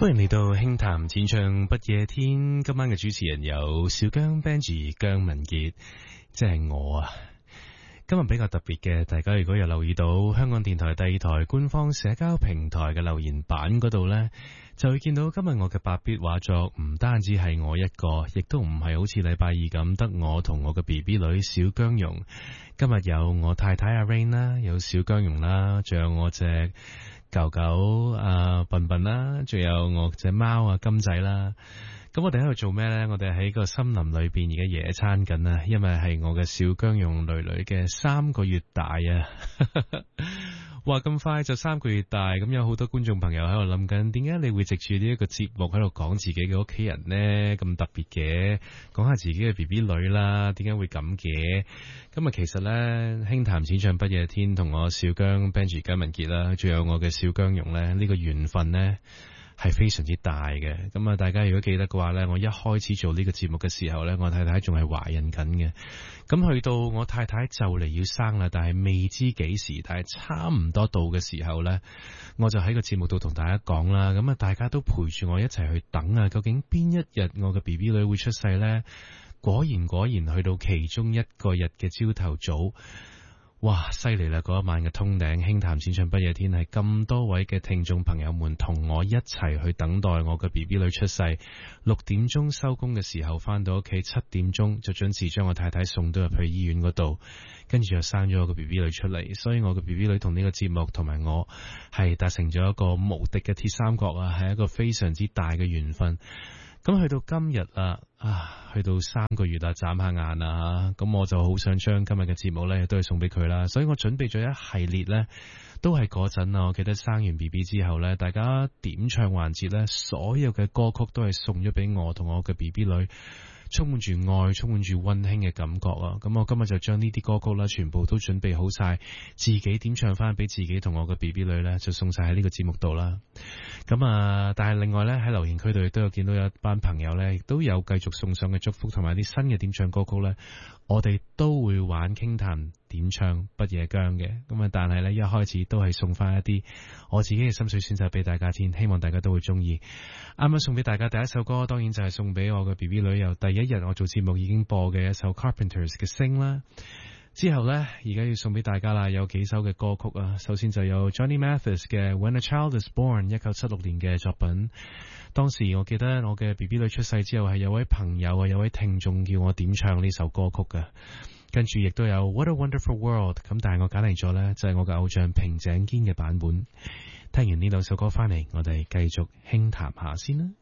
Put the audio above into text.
歡迎嚟到輕談淺唱不夜天，今晚嘅主持人有小姜 Benji 姜文傑，即係我啊。今日比較特別嘅，大家如果有留意到香港電台第二台官方社交平台嘅留言板嗰度呢，就會見到今日我嘅白筆畫作唔單止係我一個，亦都唔係好似禮拜二咁得我同我嘅 BB 女小姜蓉。今日有我太太阿 Rain 啦，有小姜蓉啦，仲有我隻狗狗笨笨啦，仲有我隻貓啊金仔啦。咁我哋喺度做咩呢？我哋喺個森林裏邊而家野餐緊啊，因為係我嘅小姜蓉女女嘅3個月大啊。話咁快就3個月大，咁有好多觀眾朋友喺度諗緊，點解你會藉住呢一個節目喺度講自己嘅屋企人呢？咁特別嘅，講下自己嘅 BB 女啦，點解會咁嘅？咁啊，其實呢，輕談淺唱不夜天同我小姜 Benji 姜文傑啦，仲有我嘅小姜蓉呢，呢個緣分呢係非常之大嘅。咁啊，大家如果記得嘅話呢，我一開始做呢個節目嘅時候呢，我太太仲係懷孕緊嘅。咁去到我太太就嚟要生啦，但係未知幾時，但係差唔多到嘅時候呢，我就喺個節目度同大家講啦。咁啊，大家都陪住我一齊去等啊，究竟邊一日我嘅 BB 女會出世呢？果然去到其中一個日嘅朝頭早，哇，犀利啦！嗰一晚嘅通頂輕談淺唱不夜天，係咁多位嘅聽眾朋友們同我一齊去等待我嘅 BB 女出世。6點鐘收工嘅時候翻到屋企，7點鐘就準時將我太太送到入去醫院嗰度，跟住又生咗我個 BB 女出嚟。所以我嘅 BB 女同呢個節目同埋我係達成咗一個無敵嘅鐵三角啊，係一個非常之大嘅緣分。咁去到今日啦，去到3個月啦，眨下眼啦，咁我就好想將今日嘅節目呢都係送俾佢啦，所以我準備咗一系列呢，都係嗰陣啊，我記得生完 BB 之後呢，大家點唱環節呢，所有嘅歌曲都係送咗俾我同我嘅 BB 女，充滿住愛，充滿住溫馨嘅感覺啊！咁我今日就將呢啲歌曲啦，全部都準備好晒，自己點唱翻俾自己同我嘅 BB 女呢，就送晒喺呢個節目度啦。咁啊，但係另外呢，喺留言區度亦都有見到有一班朋友呢，亦都有繼續送上嘅祝福同埋啲新嘅點唱歌曲呢，我哋都會玩傾談點唱不夜姜嘅。咁啊，但係呢，一開始都係送翻一啲我自己嘅心水選擇俾大家聽，希望大家都會中意。啱啱送俾大家第一首歌，當然就係送俾我嘅 BB 女，由第一日我做節目已經播嘅一首 Carpenters 嘅星啦。之後呢，而家要送俾大家啦，有幾首嘅歌曲啊。首先就有 Johnny Mathis 嘅 When a Child is Born， 1976年嘅作品。當時我記得我嘅 BB 女出世之後，係有位朋友啊，有位聽眾叫我點唱呢首歌曲嘅。跟住亦都有 What a Wonderful World， 咁但係我揀嚟咗呢，就係我嘅偶像平井堅嘅版本。聽完呢兩首歌翻嚟，我哋繼續輕談下先啦。